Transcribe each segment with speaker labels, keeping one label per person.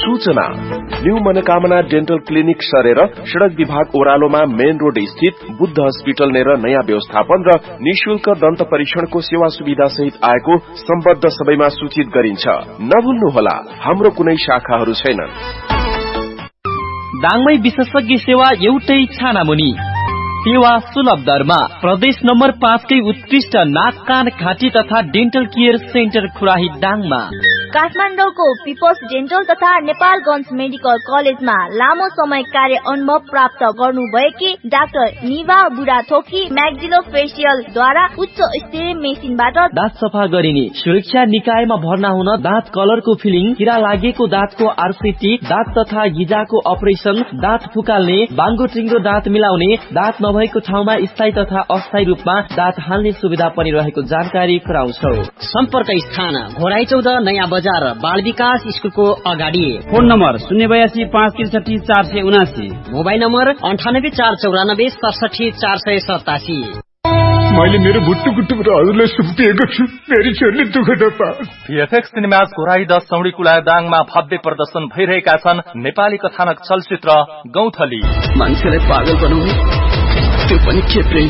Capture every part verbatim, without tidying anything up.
Speaker 1: सूचना न्यू मनोकामना dental clinic सरेर सड़क विभाग ओह्रालोमा मेन रोड स्थित बुद्ध हस्पिटल नेर नयाँ व्यवस्थापन र निशुल्क दन्त परीक्षणको सेवा सुविधा सहित आएको सम्बद्ध सबैमा सूचित गरिन्छ। नभुल्नुहोला, हाम्रो कुनै शाखाहरू छैनन्।
Speaker 2: दाङमै विशेषज्ञ सेवा एउटै छानामुनि, सेवा सुलभ दरमा। प्रदेश नम्बर पाँचकै उत्कृष्ट नाक कान घाँटी तथा डेन्टल केयर सेन्टर खुराही दाङमा।
Speaker 3: काठमाडौँको पिपल्स डेन्टल तथा नेपालगञ्ज मेडिकल कलेजमा लामो समय कार्य अनुभव प्राप्त गर्नुभएकी डाक्टर निभा बुढाथोकी म्याक्सिलो फेसियल द्वारा उच्च स्तरीय मेसिनबाट
Speaker 2: दाँत सफा गरिने, सुरक्षा निकायमा भर्ना हुन दाँत कलरको फिलिङ, किरा लागेको दाँतको आरसीटी, दाँत तथा गिजाको अपरेसन, दाँत फुकाल्ने, बाङ्गो टिङ्गो दाँत मिलाउने, दाँत नभएको ठाउँमा स्थायी तथा अस्थायी रूपमा दाँत हाल्ने सुविधा पनि रहेको जानकारी गराउँछौ।
Speaker 4: सम्पर्क स्थान घोराई चौध नयाँ बजार बाल विकास स्कुलको अगाडि।
Speaker 5: फोन नम्बर शून्य बयासी पाँच त्रिसठी चार सय उनासी।
Speaker 4: मोबाइल नम्बर अन्ठानब्बे चार चौरानब्बे सडसठी चार सय सतासी।
Speaker 6: मैले मेरो भुट्टु गुट्टुबाट हजुरलाई सुम्पिएको छु, मेरी छोरीले दुःख नपाओस्।
Speaker 7: भिएफएक्स सिनेमाज घोराई दस सौडी कुला दाङमा भव्य प्रदर्शन भइरहेका छन् नेपाली कथानक चलचित्र गौथली।
Speaker 8: मान्छेलाई पागल बनाउने त्यो पनि के प्रेम।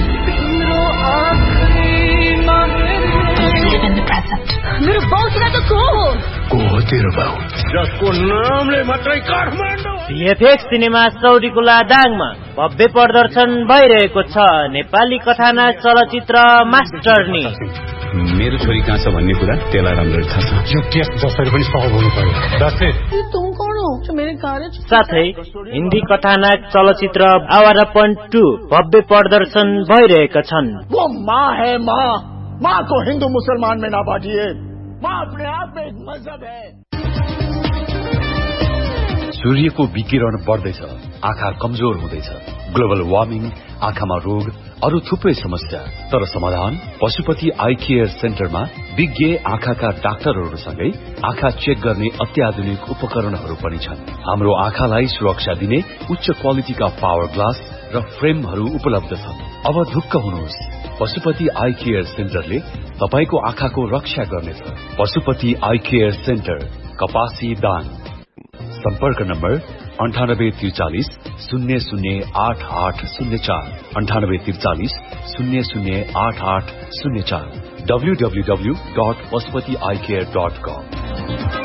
Speaker 3: मेरो बाउसिना त को हो?
Speaker 6: को हो तेरो बाउ? जसको नामले मात्रै काठमाडौँ।
Speaker 9: भिएफएक्स सिनेमा सौडी कुला दाङमा भव्य प्रदर्शन भइरहेको छ नेपाली कथानक चलचित्र मास्टरनी।
Speaker 10: मेरो छोरी कहाँ छ भन्ने कुरा त्यसलाई राम्ररी थाहा छ।
Speaker 6: यो केस जसरी पनि सल्भ हुनु पर्यो। दसै
Speaker 3: तुम कौन हो? मेरो कार्य
Speaker 9: साथै हिन्दी कथानक चलचित्र आवारापन टू भव्य प्रदर्शन भइरहेका छन्।
Speaker 6: वो माँ है माँ, माँ को हिंदू मुसलमान में ना बांटिए, माँ अपने आप में एक मजहब है।
Speaker 10: सूर्यको विकिरण बढ्दैछ, आँखा कमजोर हुँदैछ, ग्लोबल वार्मिङ, आँखामा रोग, अरू थुप्रै समस्या। तर समाधान पशुपति आई केयर सेन्टरमा विज्ञ आँखाका डाक्टरहरूसँगै आँखा चेक गर्ने अत्याधुनिक उपकरणहरू पनि छन्। हाम्रो आँखालाई सुरक्षा दिने उच्च क्वालिटीका पावर ग्लास र फ्रेमहरू उपलब्ध छन्। अब ढुक्क हुनुहोस्, पशुपति आई केयर सेन्टरले तपाईको आँखाको रक्षा गर्नेछ। पशुपति आई केयर सेन्टर, कपासी दाङ। सम्पर्क नम्बर अन्ठानब्बे त्रिचालिस शून्य शून्य आठ आठ शून्य चार, अन्ठानब्बे त्रिचालिस शून्य शून्य आठ आठ शून्य चार, W W W dot Pashupati I care dot com.